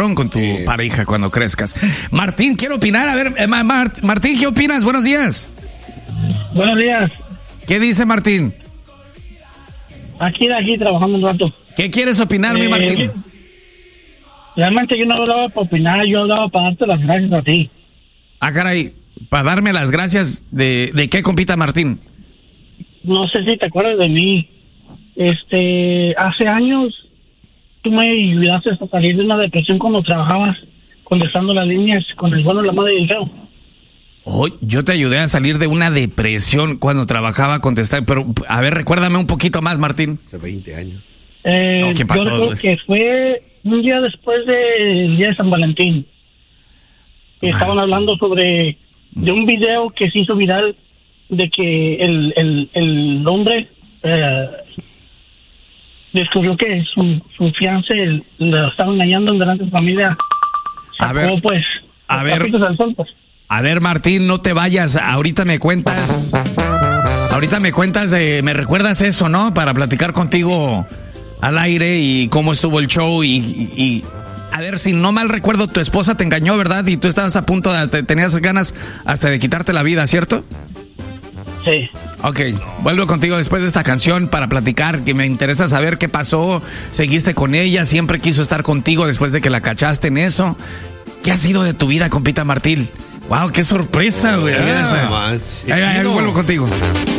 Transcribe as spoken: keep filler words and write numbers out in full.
cabrón con tu sí. pareja cuando crezcas. Martín, quiero opinar. A ver, eh, Mart- Martín, ¿qué opinas? Buenos días. Buenos días. ¿Qué dice Martín? Aquí, aquí, trabajando un rato. ¿Qué quieres opinar, eh, mi Martín? Realmente yo no hablaba para opinar, yo hablaba para darte las gracias a ti. Ah, caray, para darme las gracias de, ¿de qué, compita Martín? No sé si te acuerdas de mí. Este, hace años tú me ayudaste a salir de una depresión cuando trabajabas contestando las líneas con el bueno, la madre y el feo. Oh, yo te ayudé a salir de una depresión cuando trabajaba contestar, pero a ver, recuérdame un poquito más, Martín. Hace veinte años. Eh, no, ¿qué pasó? Yo creo que fue un día después del día de San Valentín. Que estaban hablando sobre de un video que se hizo viral de que el, el, el hombre eh, descubrió que su, su fiancé lo estaba engañando delante de su familia. A ver, Sacó, pues, a ver, al sol, pues. a ver, Martín, no te vayas. Ahorita me cuentas. Ahorita me cuentas, eh, me recuerdas eso, ¿no? Para platicar contigo al aire y cómo estuvo el show y, y, y a ver, si no mal recuerdo, tu esposa te engañó, ¿verdad? Y tú estabas a punto de, te, tenías ganas hasta de quitarte la vida, ¿cierto? Sí. Ok, vuelvo contigo después de esta canción para platicar, que me interesa saber qué pasó. ¿Seguiste con ella? ¿Siempre quiso estar contigo después de que la cachaste en eso? ¿Qué ha sido de tu vida, compita Martín? Wow, qué sorpresa, güey. Oh, ahí, ahí, ahí vuelvo contigo.